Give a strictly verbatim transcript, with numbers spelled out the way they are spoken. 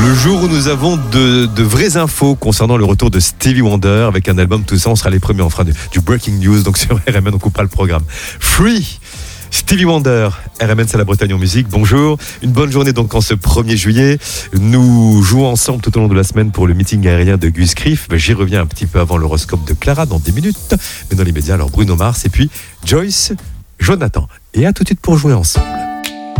Le jour où nous avons de, de vraies infos concernant le retour de Stevie Wonder avec un album, tout ça, on sera les premiers, on fera du, du breaking news, donc sur R M N, on coupera le programme. Free, Stevie Wonder, R M N, c'est la Bretagne en musique. Bonjour, une bonne journée donc en ce premier juillet. Nous jouons ensemble tout au long de la semaine pour le meeting aérien de Gus Criff. J'y reviens un petit peu avant l'horoscope de Clara dans dix minutes. Mais dans les médias, alors Bruno Mars et puis Joyce Jonathan. Et à tout de suite pour jouer ensemble.